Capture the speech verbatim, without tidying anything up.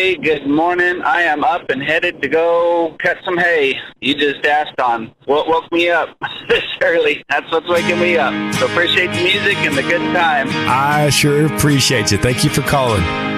Hey, good morning. I am up and headed to go cut some hay. You just asked on what woke me up this early. That's what's waking me up. So appreciate the music and the good time. I sure appreciate you. Thank you for calling.